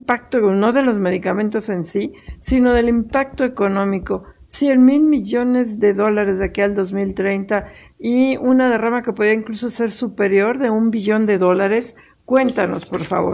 impacto, no de los medicamentos en sí, sino del impacto económico. 100,000 millones de dólares de aquí al 2030 y una derrama que podría incluso ser superior de $1 billón. Cuéntanos, por favor.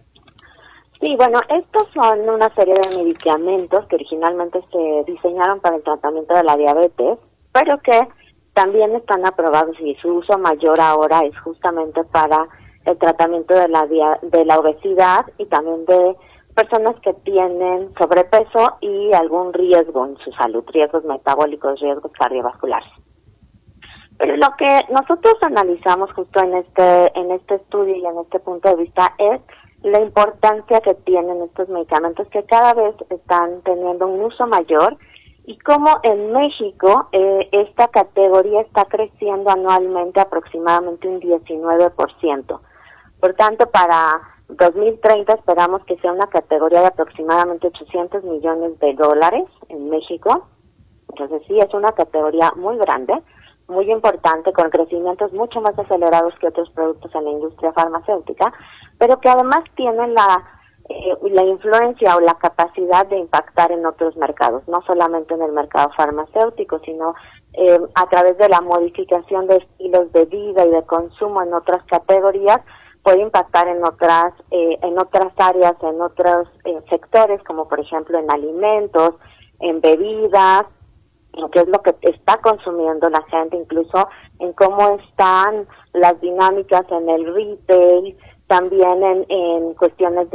Sí, bueno, estos son una serie de medicamentos que originalmente se diseñaron para el tratamiento de la diabetes, pero que también están aprobados y su uso mayor ahora es justamente para el tratamiento de la obesidad y también de personas que tienen sobrepeso y algún riesgo en su salud, riesgos metabólicos, riesgos cardiovasculares. Pero lo que nosotros analizamos justo en este estudio y en este punto de vista es la importancia que tienen estos medicamentos que cada vez están teniendo un uso mayor y cómo en México esta categoría está creciendo anualmente aproximadamente un 19%. Por tanto, para 2030 esperamos que sea una categoría de aproximadamente $800 millones en México. Entonces sí, es una categoría muy grande, muy importante, con crecimientos mucho más acelerados que otros productos en la industria farmacéutica, pero que además tienen la influencia o la capacidad de impactar en otros mercados, no solamente en el mercado farmacéutico, sino a través de la modificación de estilos de vida y de consumo en otras categorías, puede impactar en otras áreas, en otros sectores, como por ejemplo en alimentos, en bebidas, en qué es lo que está consumiendo la gente, incluso en cómo están las dinámicas en el retail, también en cuestiones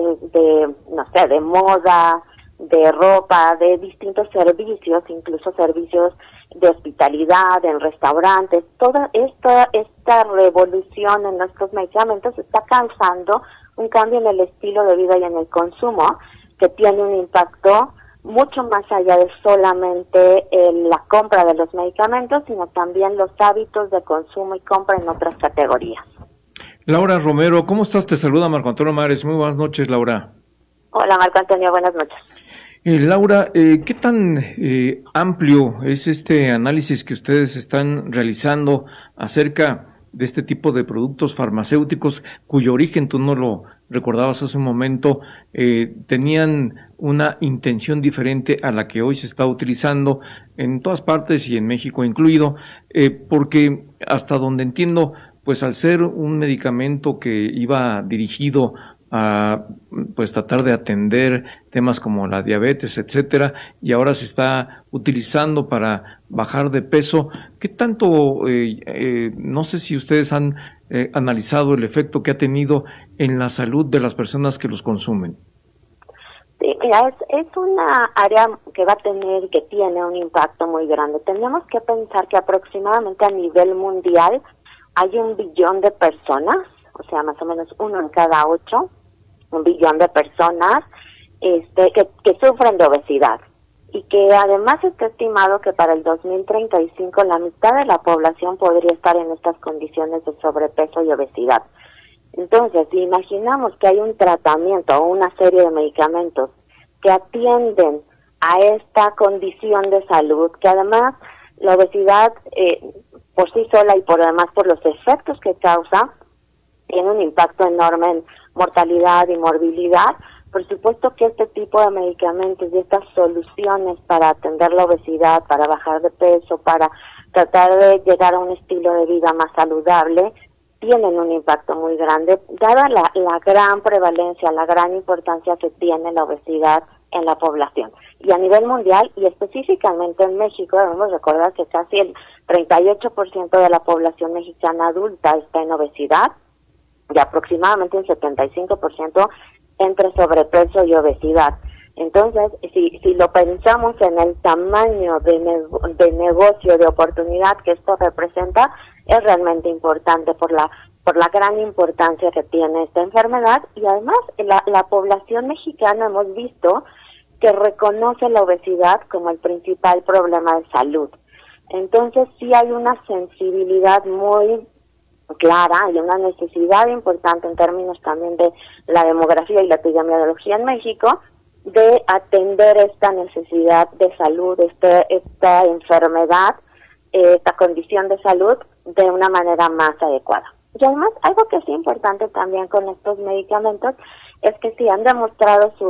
de moda, de ropa, de distintos servicios, incluso servicios de hospitalidad, en restaurantes. Toda esta revolución en nuestros medicamentos está causando un cambio en el estilo de vida y en el consumo que tiene un impacto mucho más allá de solamente la compra de los medicamentos, sino también los hábitos de consumo y compra en otras categorías. Laura Romero, ¿cómo estás? Te saluda Marco Antonio Mares. Muy buenas noches, Laura. Hola, Marco Antonio, buenas noches. Laura, ¿qué tan amplio es este análisis que ustedes están realizando acerca de este tipo de productos farmacéuticos cuyo origen, tú no lo recordabas hace un momento, tenían una intención diferente a la que hoy se está utilizando en todas partes y en México incluido, porque hasta donde entiendo, pues al ser un medicamento que iba dirigido a pues tratar de atender temas como la diabetes, etcétera, y ahora se está utilizando para bajar de peso, ¿qué tanto, no sé si ustedes han analizado el efecto que ha tenido en la salud de las personas que los consumen? Sí, mira, es una área que va a tener y que tiene un impacto muy grande. Tenemos que pensar que aproximadamente a nivel mundial hay 1 billón de personas, o sea, más o menos 1 en cada 8, 1 billón de personas que sufren de obesidad y que además está estimado que para el 2035 la mitad de la población podría estar en estas condiciones de sobrepeso y obesidad. Entonces, si imaginamos que hay un tratamiento o una serie de medicamentos que atienden a esta condición de salud, que además la obesidad por sí sola y por además por los efectos que causa, tiene un impacto enorme en mortalidad y morbilidad. Por supuesto que este tipo de medicamentos y estas soluciones para atender la obesidad, para bajar de peso, para tratar de llegar a un estilo de vida más saludable, tienen un impacto muy grande, dada la gran prevalencia, la gran importancia que tiene la obesidad en la población. Y a nivel mundial, y específicamente en México, debemos recordar que casi el 38% de la población mexicana adulta está en obesidad, y aproximadamente un 75% entre sobrepeso y obesidad. Entonces, si lo pensamos en el tamaño de negocio, de oportunidad que esto representa, es realmente importante por la gran importancia que tiene esta enfermedad. Y además, la población mexicana hemos visto que reconoce la obesidad como el principal problema de salud. Entonces, sí hay una sensibilidad muy clara y una necesidad importante en términos también de la demografía y la epidemiología en México de atender esta necesidad de salud, esta enfermedad, esta condición de salud de una manera más adecuada. Y además, algo que es importante también con estos medicamentos es que sí han demostrado su